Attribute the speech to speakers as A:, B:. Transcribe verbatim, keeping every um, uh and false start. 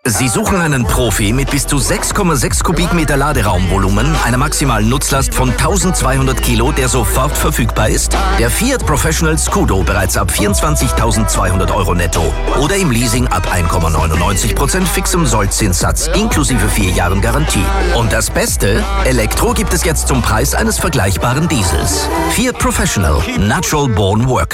A: Sie suchen einen Profi mit bis zu sechs Komma sechs Kubikmeter Laderaumvolumen, einer maximalen Nutzlast von eintausendzweihundert Kilo, der sofort verfügbar ist? Der Fiat Professional Scudo bereits ab vierundzwanzigtausendzweihundert Euro netto oder im Leasing ab eins Komma neunundneunzig Prozent fixem Sollzinssatz inklusive vier Jahren Garantie. Und das Beste? Elektro gibt es jetzt zum Preis eines vergleichbaren Diesels. Fiat Professional. Natural Born Work.